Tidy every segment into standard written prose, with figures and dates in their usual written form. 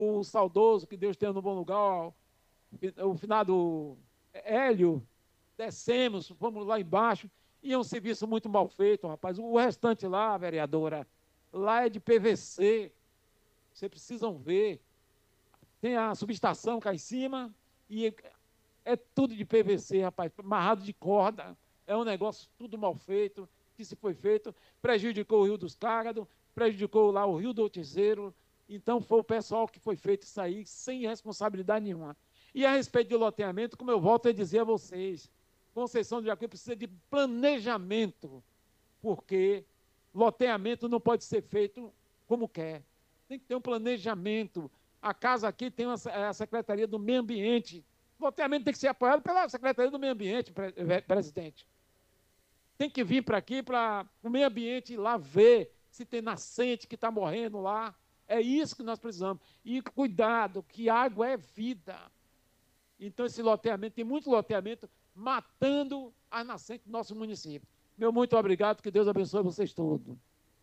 o saudoso, que Deus tenha no bom lugar, o finado Hélio, descemos, fomos lá embaixo, e é um serviço muito mal feito, rapaz. O restante lá, vereadora, lá é de PVC, vocês precisam ver. Tem a subestação cá em cima, e é tudo de PVC, rapaz, amarrado de corda. É um negócio tudo mal feito, que se foi feito, prejudicou o Rio dos Cágados, prejudicou lá o Rio do Otizeiro. Então foi o pessoal que foi feito isso aí, sem responsabilidade nenhuma. E a respeito de loteamento, como eu volto a dizer a vocês, Conceição do Jacuí precisa de planejamento, porque loteamento não pode ser feito como quer. Tem que ter um planejamento. A casa aqui tem a Secretaria do Meio Ambiente. Loteamento tem que ser apoiado pela Secretaria do Meio Ambiente, presidente. Tem que vir para aqui, para o meio ambiente, ir lá ver se tem nascente que está morrendo lá. É isso que nós precisamos. E cuidado, que água é vida. Então, esse loteamento, tem muito loteamento matando a nascente do nosso município. Meu muito obrigado, que Deus abençoe vocês todos.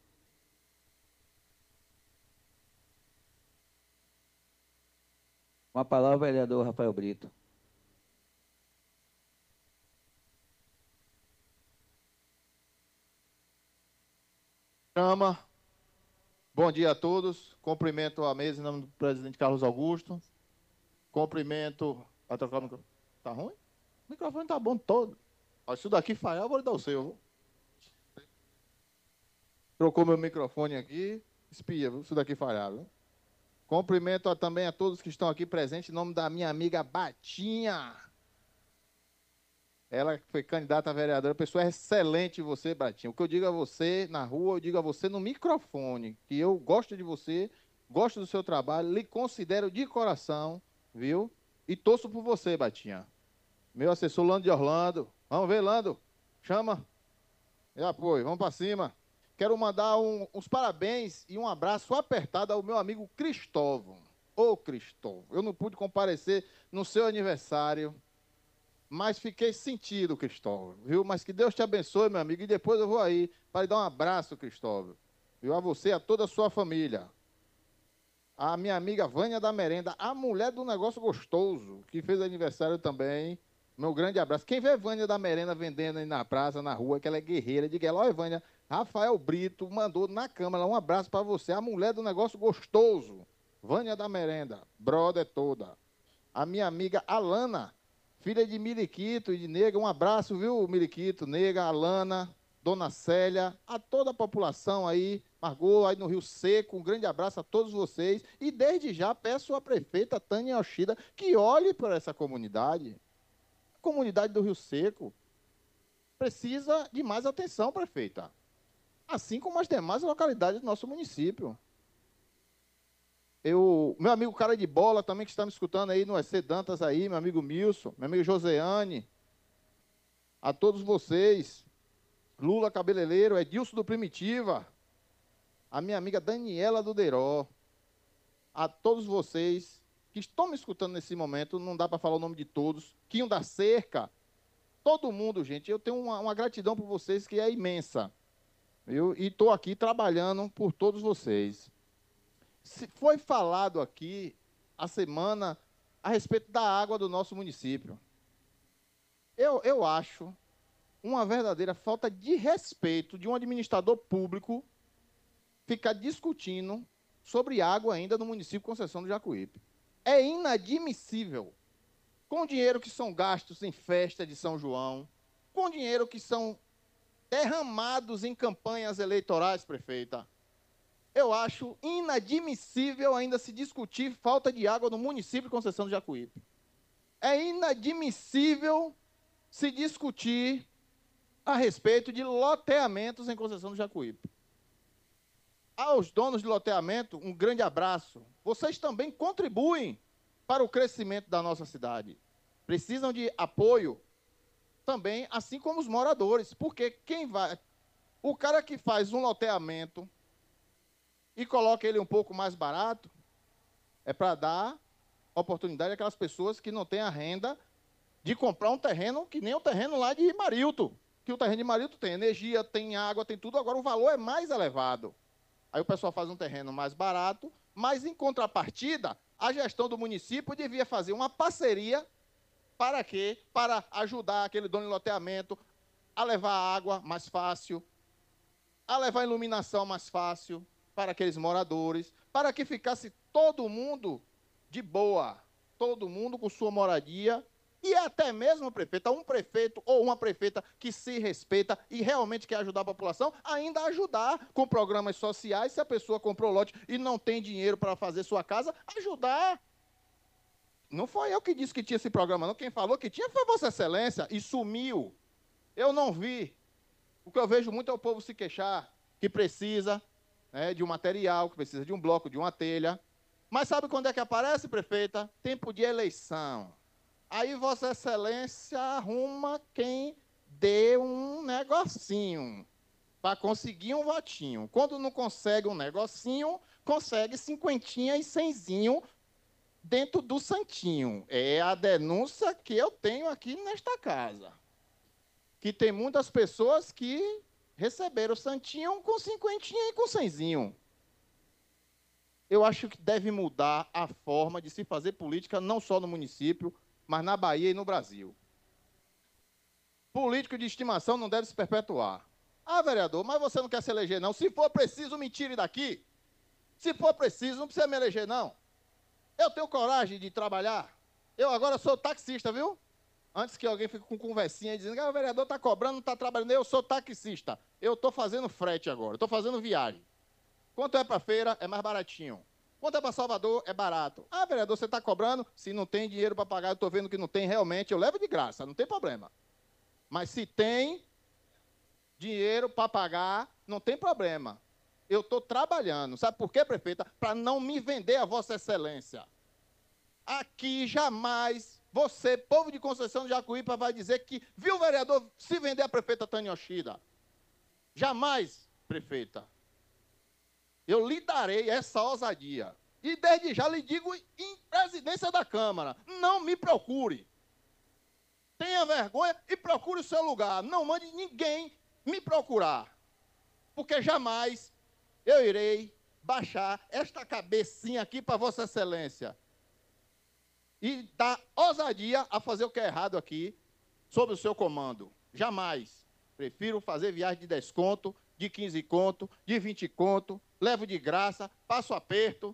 Com a palavra, o vereador Rafael Brito. Chama. Bom dia a todos. Cumprimento a mesa em nome do presidente Carlos Augusto. Cumprimento. Vai trocar o microfone? Tá ruim? O microfone tá bom todo. Ó, se isso daqui falhar, eu vou lhe dar o seu. Trocou meu microfone aqui. Espia, viu? Se isso daqui falhar, viu? Cumprimento também a todos que estão aqui presentes em nome da minha amiga Batinha. Ela foi candidata a vereadora, pessoa excelente você, Batinha. O que eu digo a você na rua, eu digo a você no microfone, que eu gosto de você, gosto do seu trabalho, lhe considero de coração, viu? E torço por você, Batinha. Meu assessor Lando de Orlando. Vamos ver, Lando. Chama. E apoio, vamos para cima. Quero mandar uns parabéns e um abraço apertado ao meu amigo Cristóvão. Ô, Cristóvão, eu não pude comparecer no seu aniversário, mas fiquei sentido, Cristóvão, viu? Mas que Deus te abençoe, meu amigo, e depois eu vou aí para lhe dar um abraço, Cristóvão. Viu? A você e a toda a sua família. A minha amiga Vânia da Merenda, a mulher do negócio gostoso, que fez aniversário também. Meu grande abraço. Quem vê Vânia da Merenda vendendo aí na praça, na rua, que ela é guerreira, diga ela, olha, Vânia, Rafael Brito mandou na câmera um abraço para você, a mulher do negócio gostoso. Vânia da Merenda, brother toda. A minha amiga Alana, filha de Miliquito e de Nega, um abraço, viu, Miliquito, Nega, Alana, Dona Célia, a toda a população aí, Margot, aí no Rio Seco, um grande abraço a todos vocês. E desde já peço à prefeita Tânia Yoshida que olhe para essa comunidade. A comunidade do Rio Seco precisa de mais atenção, prefeita. Assim como as demais localidades do nosso município. Meu amigo Cara de Bola também que está me escutando aí no EC Dantas aí, meu amigo Milson, meu amigo Joseane, a todos vocês, Lula Cabeleireiro, Edilson do Primitiva, a minha amiga Daniela do Deiró, a todos vocês que estão me escutando nesse momento, não dá para falar o nome de todos, Quinho da Cerca, todo mundo, gente, eu tenho uma gratidão por vocês que é imensa, viu? E estou aqui trabalhando por todos vocês. Foi falado aqui a semana a respeito da água do nosso município. Eu acho uma verdadeira falta de respeito de um administrador público ficar discutindo sobre água ainda no município de Conceição do Jacuípe. É inadmissível. Com dinheiro que são gastos em festa de São João, com dinheiro que são derramados em campanhas eleitorais, prefeita, eu acho inadmissível ainda se discutir falta de água no município de Conceição do Jacuípe. É inadmissível se discutir a respeito de loteamentos em Conceição do Jacuípe. Aos donos de loteamento, um grande abraço. Vocês também contribuem para o crescimento da nossa cidade. Precisam de apoio também, assim como os moradores. Porque o cara que faz um loteamento e coloca ele um pouco mais barato, é para dar oportunidade àquelas pessoas que não têm a renda de comprar um terreno que nem o terreno lá de Marilto, que o terreno de Marilto tem energia, tem água, tem tudo, agora o valor é mais elevado. Aí o pessoal faz um terreno mais barato, mas em contrapartida a gestão do município devia fazer uma parceria para quê? Para ajudar aquele dono de loteamento a levar água mais fácil, a levar iluminação mais fácil para aqueles moradores, para que ficasse todo mundo de boa, todo mundo com sua moradia, e até mesmo, prefeito, um prefeito ou uma prefeita que se respeita e realmente quer ajudar a população, ainda ajudar com programas sociais, se a pessoa comprou lote e não tem dinheiro para fazer sua casa, ajudar. Não foi eu que disse que tinha esse programa, não. Quem falou que tinha foi Vossa Excelência e sumiu. Eu não vi. O que eu vejo muito é o povo se queixar, que precisa, né, de um material, que precisa de um bloco, de uma telha. Mas sabe quando é que aparece, prefeita? Tempo de eleição. Aí Vossa Excelência arruma quem dê um negocinho para conseguir um votinho. Quando não consegue um negocinho, consegue cinquentinha e cenzinho dentro do santinho. É a denúncia que eu tenho aqui nesta casa. Que tem muitas pessoas que receberam o santinho com cinquentinha e com cenzinho. Eu acho que deve mudar a forma de se fazer política, não só no município, mas na Bahia e no Brasil. Político de estimação não deve se perpetuar. Ah, vereador, mas você não quer se eleger, não. Se for preciso, me tire daqui. Se for preciso, não precisa me eleger, não. Eu tenho coragem de trabalhar. Eu agora sou taxista, viu? Antes que alguém fique com conversinha e dizendo que o vereador está cobrando, não está trabalhando. Eu sou taxista. Eu estou fazendo frete agora, estou fazendo viagem. Quanto é para feira, é mais baratinho. Quanto é para Salvador, é barato. Ah, vereador, você está cobrando? Se não tem dinheiro para pagar, eu estou vendo que não tem realmente, eu levo de graça, não tem problema. Mas se tem dinheiro para pagar, não tem problema. Eu estou trabalhando. Sabe por quê, prefeita? Para não me vender a Vossa Excelência. Aqui jamais você, povo de Conceição de Jacuípa, vai dizer que viu o vereador se vender a prefeita Tânia Yoshida. Jamais, prefeita. Eu lhe darei essa ousadia. E desde já lhe digo em presidência da Câmara, não me procure. Tenha vergonha e procure o seu lugar. Não mande ninguém me procurar. Porque jamais eu irei baixar esta cabecinha aqui para Vossa Excelência. E dar ousadia a fazer o que é errado aqui, sob o seu comando. Jamais. Prefiro fazer viagem de 10 conto, de 15 conto, de 20 conto, levo de graça, passo aperto,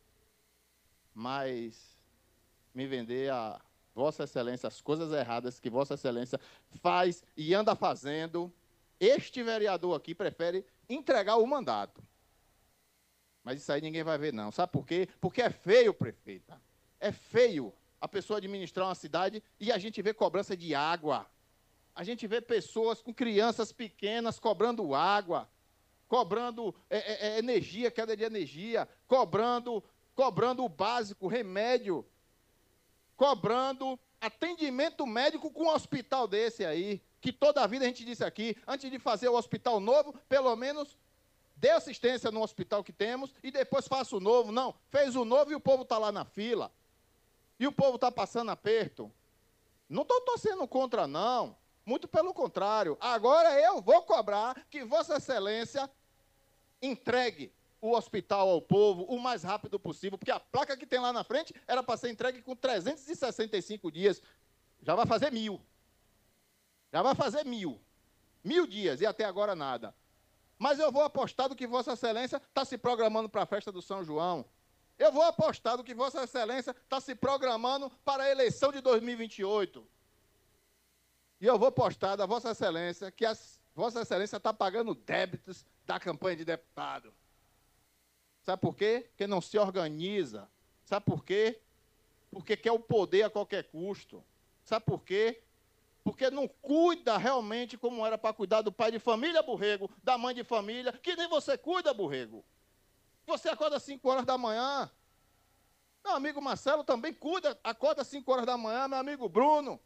mas me vender a Vossa Excelência, as coisas erradas que Vossa Excelência faz e anda fazendo, este vereador aqui prefere entregar o mandato. Mas isso aí ninguém vai ver, não. Sabe por quê? Porque é feio, prefeita. É feio a pessoa administrar uma cidade e a gente vê cobrança de água. A gente vê pessoas com crianças pequenas cobrando água, cobrando energia, queda de energia, cobrando o básico, remédio, cobrando atendimento médico com um hospital desse aí, que toda a vida a gente disse aqui, antes de fazer o hospital novo, pelo menos dê assistência no hospital que temos e depois faça o novo. Não, fez o novo e o povo está lá na fila. E o povo está passando aperto. Não estou torcendo contra, não. Muito pelo contrário. Agora eu vou cobrar que Vossa Excelência entregue o hospital ao povo o mais rápido possível, porque a placa que tem lá na frente era para ser entregue com 365 dias. Já vai fazer 1000. Já vai fazer 1000. 1000 dias e até agora nada. Mas eu vou apostar do que Vossa Excelência está se programando para a festa do São João. Eu vou apostar do que Vossa Excelência está se programando para a eleição de 2028. E eu vou apostar da Vossa Excelência que Vossa Excelência está pagando débitos da campanha de deputado. Sabe por quê? Porque não se organiza. Sabe por quê? Porque quer o poder a qualquer custo. Sabe por quê? Porque não cuida realmente como era para cuidar do pai de família, Borrego, da mãe de família, que nem você cuida, Borrego. Você acorda às 5 horas da manhã. Meu amigo Marcelo também cuida, acorda às 5 horas da manhã, meu amigo Bruno.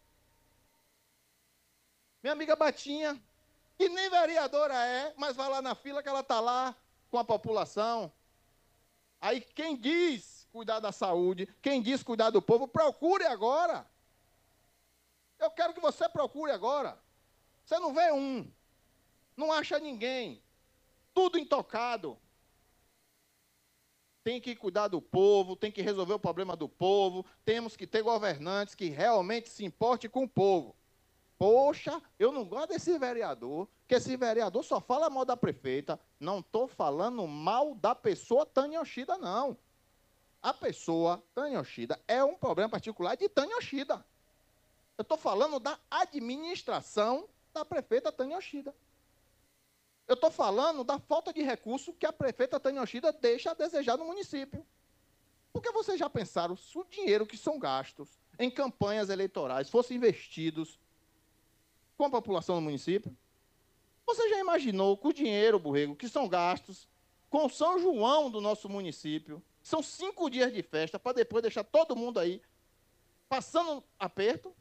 Minha amiga Batinha, que nem vereadora é, mas vai lá na fila que ela está lá com a população. Aí quem diz cuidar da saúde, quem diz cuidar do povo, procure agora. Eu quero que você procure agora. Você não vê não acha ninguém. Tudo intocado. tem que cuidar do povo, tem que resolver o problema do povo, temos que ter governantes que realmente se importem com o povo. Poxa, eu não gosto desse vereador, que esse vereador só fala mal da prefeita. Não estou falando mal da pessoa Tânia Yoshida, não. A pessoa Tânia Yoshida é um problema particular de Tânia Yoshida. Eu estou falando da administração da prefeita Tânia Yoshida. Eu estou falando da falta de recurso que a prefeita Tânia Yoshida deixa a desejar no município. Porque vocês já pensaram se o dinheiro que são gastos em campanhas eleitorais fossem investidos com a população do município? Você já imaginou que o dinheiro, Borrego, que são gastos com São João do nosso município, são 5 dias de festa, para depois deixar todo mundo aí passando aperto?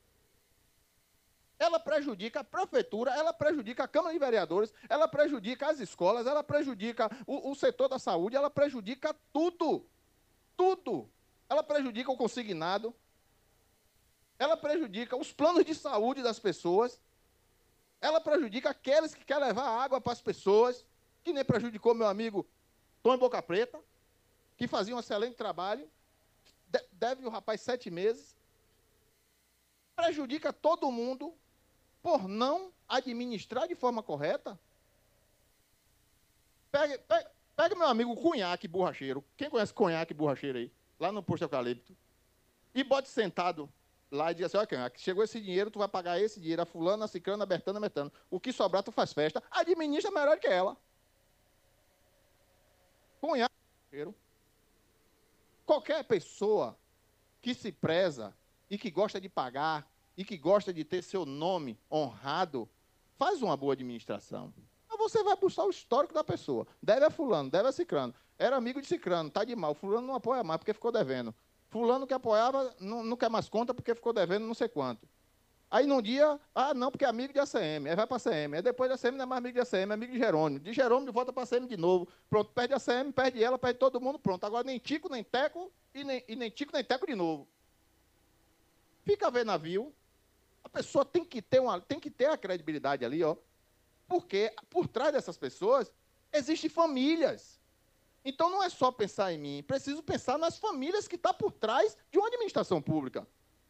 Ela prejudica a prefeitura, ela prejudica a Câmara de Vereadores, ela prejudica as escolas, ela prejudica o setor da saúde, ela prejudica tudo. Tudo. Ela prejudica o consignado, ela prejudica os planos de saúde das pessoas, ela prejudica aqueles que querem levar água para as pessoas, que nem prejudicou meu amigo Tom Boca Preta, que fazia um excelente trabalho, deve o rapaz 7 meses, prejudica todo mundo por não administrar de forma correta. Pega meu amigo Cunhaque Borracheiro, quem conhece Cunhaque Borracheiro aí, lá no posto Eucalipto, e bote sentado lá e diz assim: olha, Cunhaque, chegou esse dinheiro, tu vai pagar esse dinheiro a fulano, a ciclano, a bertano, a metano. O que sobrar, tu faz festa, administra melhor que ela. Cunhaque Borracheiro. Qualquer pessoa que se preza e que gosta de pagar e que gosta de ter seu nome honrado, faz uma boa administração. Mas você vai buscar o histórico da pessoa. Deve a fulano, deve a ciclano. Era amigo de ciclano, está de mal. Fulano não apoia mais porque ficou devendo. Fulano que apoiava não quer mais conta porque ficou devendo não sei quanto. Aí num dia, não, porque é amigo de ACM. Aí vai para a ACM. Aí depois da ACM não é mais amigo de ACM, é amigo de Jerônimo. De Jerônimo volta para a ACM de novo. Pronto, perde a ACM, perde ela, perde todo mundo, pronto. Agora nem Tico, nem Teco e nem Tico, nem Teco de novo. Fica a ver navio. A pessoa tem que ter a credibilidade ali, ó. Porque por trás dessas pessoas existem famílias. Então não é só pensar em mim, preciso pensar nas famílias que estão por trás de uma administração pública.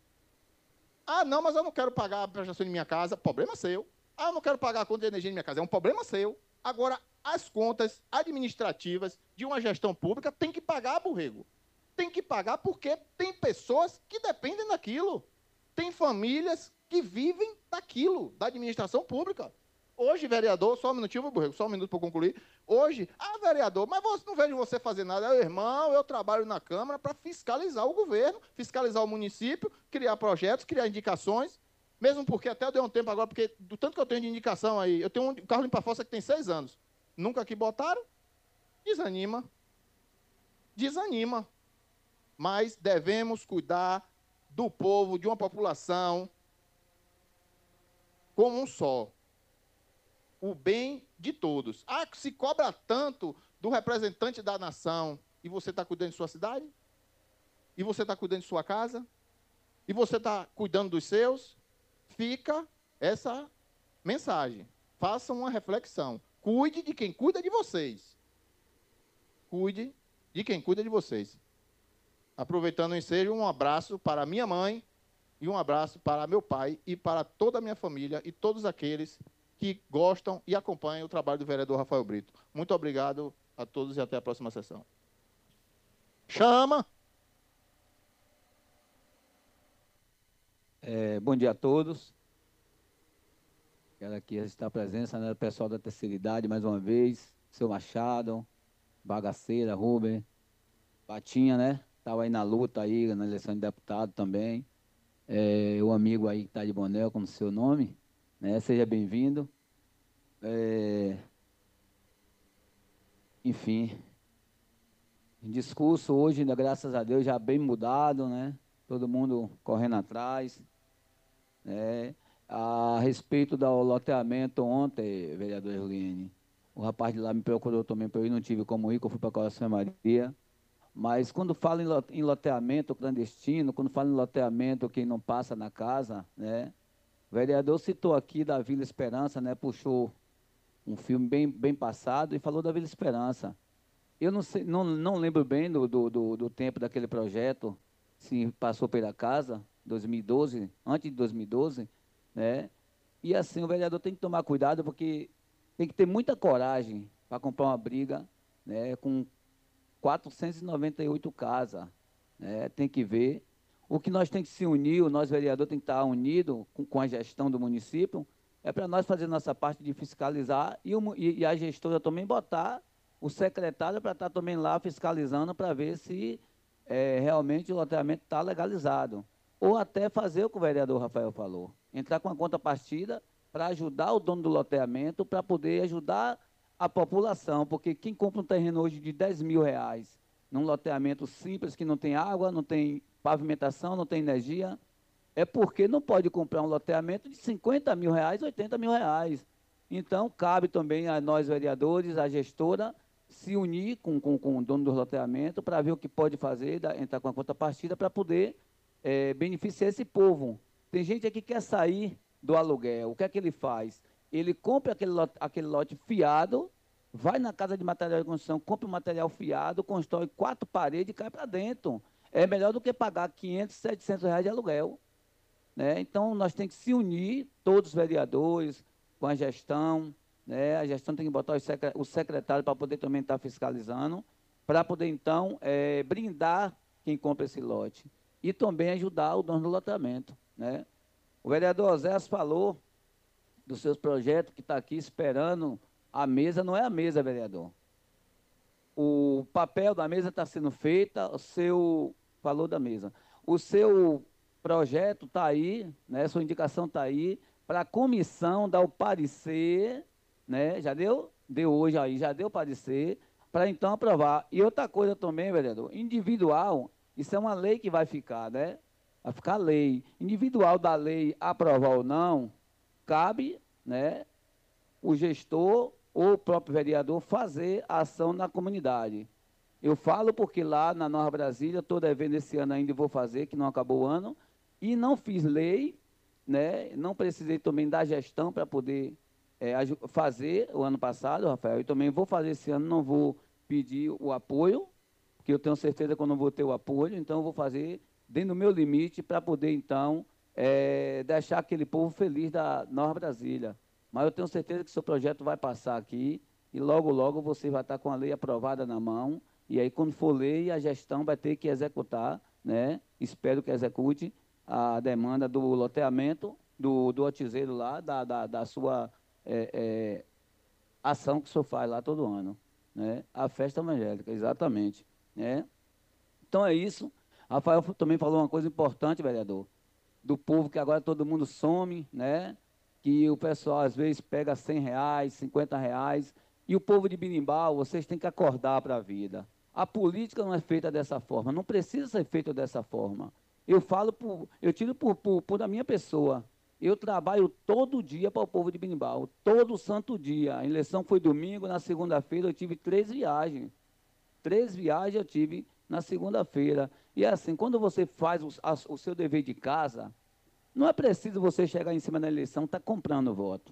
Não, mas eu não quero pagar a prestação de minha casa, problema seu. Eu não quero pagar a conta de energia de minha casa, é um problema seu. Agora, as contas administrativas de uma gestão pública tem que pagar, Borrego. Tem que pagar porque tem pessoas que dependem daquilo. Tem famílias que vivem daquilo, da administração pública. Hoje, vereador, só um minutinho, Borrego, só um minuto para eu concluir. Hoje, vereador, mas não vejo você fazer nada. Irmão, eu trabalho na Câmara para fiscalizar o governo, fiscalizar o município, criar projetos, criar indicações, mesmo porque até eu dei um tempo agora, porque do tanto que eu tenho de indicação aí, eu tenho um carro limpa-fossa que tem 6 anos. Nunca aqui botaram? Desanima. Desanima. Mas devemos cuidar do povo, de uma população como um só. O bem de todos. Se cobra tanto do representante da nação e você está cuidando de sua cidade? E você está cuidando de sua casa? E você está cuidando dos seus? Fica essa mensagem. Façam uma reflexão. Cuide de quem cuida de vocês. Cuide de quem cuida de vocês. Aproveitando o ensejo, um abraço para minha mãe e um abraço para meu pai e para toda a minha família e todos aqueles que gostam e acompanham o trabalho do vereador Rafael Brito. Muito obrigado a todos e até a próxima sessão. Chama! Bom dia a todos. Quero aqui registrar a presença, do pessoal da terceira idade, mais uma vez. Seu Machado, Bagaceira, Ruben, Batinha, né? Estava aí na luta, aí, na eleição de deputado também. O amigo aí que está de boné, como seu nome, né? Seja bem-vindo. Enfim, em discurso hoje, ainda, graças a Deus, já bem mudado, né? Todo mundo correndo atrás. A respeito do loteamento, ontem, vereador Juliane, o rapaz de lá me procurou também para eu ir, não tive como ir, que eu fui para a Coração Maria. Mas quando fala em loteamento clandestino, quando fala em loteamento quem não passa na casa, né? O vereador citou aqui da Vila Esperança, né? Puxou um filme bem passado e falou da Vila Esperança. Eu não sei, não lembro bem do tempo daquele projeto, se passou pela casa, 2012, antes de 2012, né? E assim, o vereador tem que tomar cuidado, porque tem que ter muita coragem para comprar uma briga, né, com 498 casas, né? Tem que ver. O que nós tem que se unir, o nosso vereador tem que estar unido com a gestão do município, é para nós fazer nossa parte de fiscalizar e a gestora também botar o secretário para estar também lá fiscalizando para ver se realmente o loteamento está legalizado. Ou até fazer o que o vereador Rafael falou, entrar com a contrapartida para ajudar o dono do loteamento, para poder ajudar a população, porque quem compra um terreno hoje de R$ 10.000, num loteamento simples, que não tem água, não tem pavimentação, não tem energia, é porque não pode comprar um loteamento de R$ 50.000, R$ 80.000. Então, cabe também a nós, vereadores, a gestora, se unir com o dono do loteamento para ver o que pode fazer, entrar com a contrapartida para poder beneficiar esse povo. Tem gente aqui que quer sair do aluguel. O que é que ele faz? Ele compra aquele lote fiado, vai na casa de material de construção, compra o material fiado, constrói 4 paredes e cai para dentro. É melhor do que pagar R$ 500, R$ 700 de aluguel, né? Então, nós temos que se unir, todos os vereadores, com a gestão, né? A gestão tem que botar o secretário para poder também estar fiscalizando, para poder, então, brindar quem compra esse lote. E também ajudar o dono do loteamento, né? O vereador Oséias falou dos seus projetos, que está aqui esperando a mesa. Não é a mesa, vereador. O papel da mesa está sendo feito, falou da mesa. O seu projeto está aí, né? Sua indicação está aí, para a comissão dar o parecer, né? Já deu? Deu hoje aí, já deu o parecer, para então aprovar. E outra coisa também, vereador, individual, isso é uma lei que vai ficar, né? Vai ficar lei. Individual da lei aprovar ou não, cabe, né, o gestor ou o próprio vereador fazer a ação na comunidade. Eu falo porque lá na Nova Brasília, estou devendo esse ano ainda e vou fazer, que não acabou o ano, e não fiz lei, né, não precisei também da gestão para poder fazer o ano passado, Rafael, e também vou fazer esse ano, não vou pedir o apoio, porque eu tenho certeza que eu não vou ter o apoio, então eu vou fazer dentro do meu limite para poder, então, deixar aquele povo feliz da Nova Brasília. Mas eu tenho certeza que o seu projeto vai passar aqui e logo, logo você vai estar com a lei aprovada na mão. E aí, quando for lei, a gestão vai ter que executar, né? Espero que execute a demanda do loteamento, do lotezeiro lá, da sua ação que o senhor faz lá todo ano, né? A festa evangélica, exatamente, né? Então é isso. Rafael também falou uma coisa importante, vereador, do povo que agora todo mundo some, né? Que o pessoal às vezes pega R$ 100, R$ 50, e o povo de Birimbau, vocês têm que acordar para a vida. A política não é feita dessa forma, não precisa ser feita dessa forma. Eu tiro por a minha pessoa. Eu trabalho todo dia para o povo de Birimbau, todo santo dia. A eleição foi domingo, na segunda-feira eu tive 3 viagens. 3 viagens eu tive na segunda-feira. E assim, quando você faz o seu dever de casa, não é preciso você chegar em cima da eleição, estar comprando voto.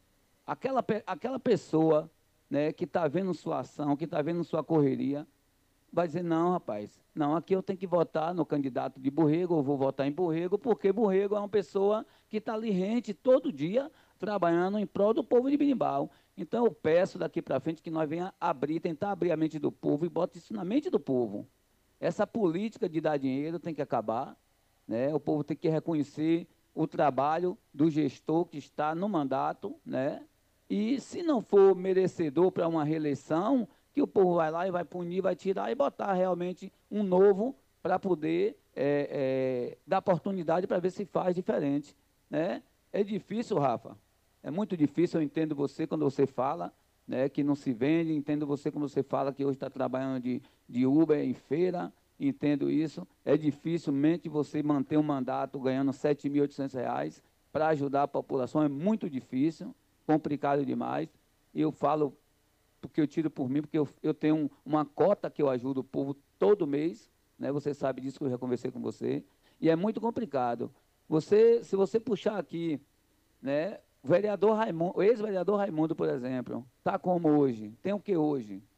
Aquela pessoa, né, que está vendo sua ação, que está vendo sua correria, vai dizer, não, rapaz, não, aqui eu tenho que votar no candidato de Borrego, eu vou votar em Borrego, porque Borrego é uma pessoa que está ali rente todo dia, trabalhando em prol do povo de Birimbau. Então eu peço daqui para frente que nós venhamos tentar abrir a mente do povo e bote isso na mente do povo. Essa política de dar dinheiro tem que acabar, né? O povo tem que reconhecer o trabalho do gestor que está no mandato, né? E se não for merecedor para uma reeleição, que o povo vai lá e vai punir, vai tirar e botar realmente um novo para poder dar oportunidade para ver se faz diferente, né? É difícil, Rafa, é muito difícil. Eu entendo você quando você fala, né, que não se vende, entendo você quando você fala que hoje está trabalhando de Uber em feira, entendo isso. É dificilmente você manter um mandato ganhando R$ 7.800 para ajudar a população, é muito difícil, complicado demais. Eu falo porque eu tiro por mim, porque eu tenho uma cota que eu ajudo o povo todo mês, né? Você sabe disso, que eu já conversei com você, e é muito complicado. Se você puxar aqui, né, o ex-vereador Raimundo, por exemplo, está como hoje? Tem o que hoje?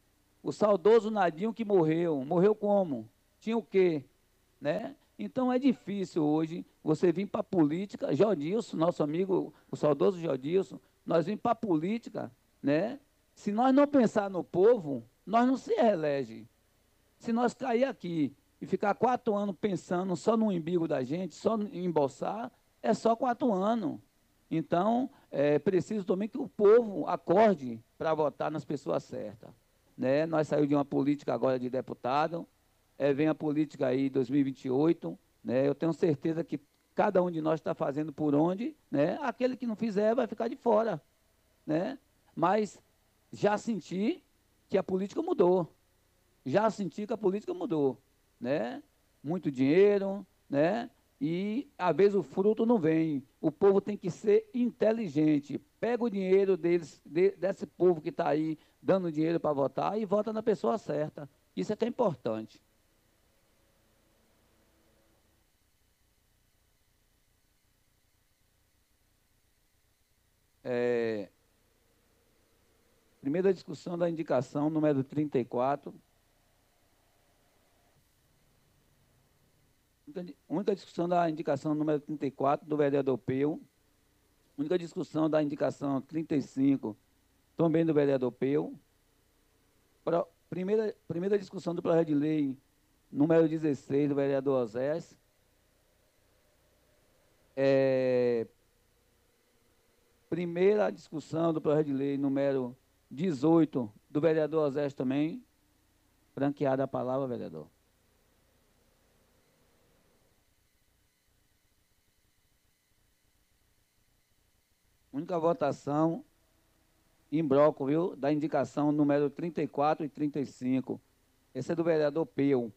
O saudoso Nadinho que morreu. Morreu como? Tinha o quê? Né? Então é difícil hoje você vir para a política. Jodilson, nosso amigo, o saudoso Jodilson, nós vimos para a política, né? Se nós não pensar no povo, nós não se reelege. Se nós cair aqui e ficar 4 anos pensando só no umbigo da gente, só em embolsar, é só 4 anos. Então, é preciso também que o povo acorde para votar nas pessoas certas. Né? Nós saímos de uma política agora de deputado, vem a política aí 2028, né? Eu tenho certeza que cada um de nós está fazendo por onde, né? Aquele que não fizer vai ficar de fora, né? Mas já senti que a política mudou, né? Muito dinheiro, né? E, às vezes, o fruto não vem. O povo tem que ser inteligente. Pega o dinheiro desse povo que está aí dando dinheiro para votar e vota na pessoa certa. Isso é que é importante. Primeira discussão da indicação número 34. Única discussão da indicação número 34 do vereador Peu. Única discussão da indicação 35, também do vereador Peu. Primeira discussão do projeto de lei número 16 do vereador Osés. Primeira discussão do projeto de lei número 18 do vereador Osés também. Franqueada a palavra, vereador. Única votação em bloco, viu? Da indicação número 34 e 35. Esse é do vereador Peu.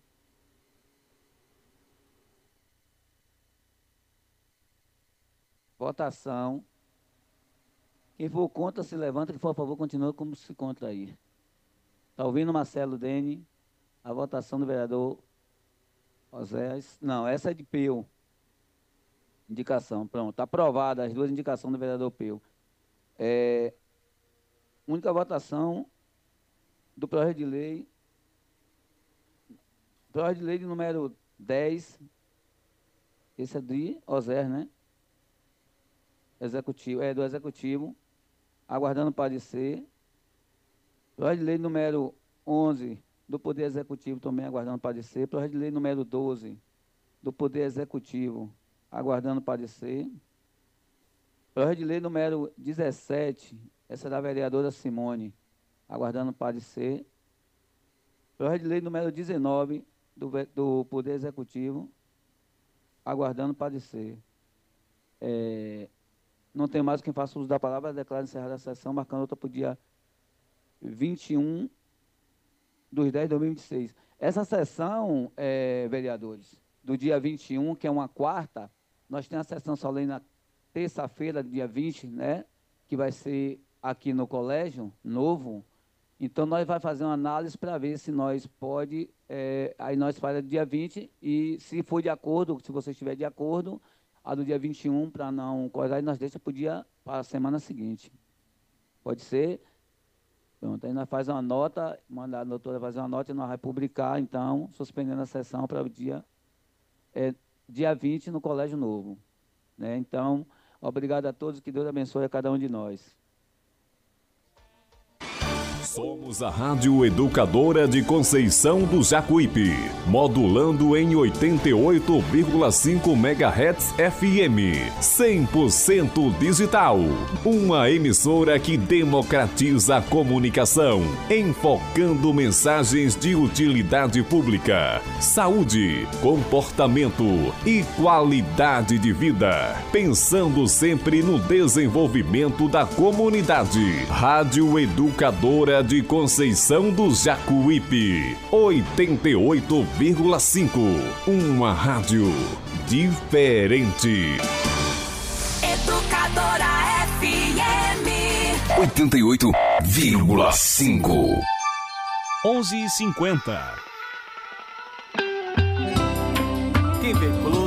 Votação. Quem for contra, se levanta. Quem for a favor, continua como se contra aí. Está ouvindo, Marcelo Dene? A votação do vereador Osés. Não, essa é de Peu. Indicação, pronto. Está aprovada as 2 indicações do vereador Peu. Única votação do projeto de lei. Projeto de lei de número 10. Esse é de Osés, né? Executivo, do Executivo. Aguardando parecer. Projeto de lei número 11 do Poder Executivo, também aguardando parecer. Projeto de lei número 12 do Poder Executivo, aguardando parecer. Projeto de lei número 17, essa é da vereadora Simone, aguardando parecer. Projeto de lei número 19 do Poder Executivo, aguardando parecer. Não tem mais quem faça uso da palavra, declaro encerrada a sessão, marcando outra para o dia 21 de 10 de 2026. Essa sessão, vereadores, do dia 21, que é uma quarta, nós temos a sessão solene na terça-feira, dia 20, né? Que vai ser aqui no colégio novo. Então, nós vamos fazer uma análise para ver se nós pode, aí nós fazemos dia 20 e se for de acordo, se você estiver de acordo, a do dia 21, para não coisar, nós deixamos para a semana seguinte. Pode ser? Pronto, aí nós fazemos uma nota, manda a doutora fazer uma nota e nós vamos publicar, então, suspendendo a sessão para o dia 20 no Colégio Novo. Né? Então, obrigado a todos, que Deus abençoe a cada um de nós. Somos a Rádio Educadora de Conceição do Jacuípe, modulando em 88,5 MHz FM, 100% digital. Uma emissora que democratiza a comunicação, enfocando mensagens de utilidade pública, saúde, comportamento e qualidade de vida, pensando sempre no desenvolvimento da comunidade. Rádio Educadora de Conceição do Jacuípe, 88,5. Uma rádio diferente. Educadora FM 88,5. 11h50. Quem veiculou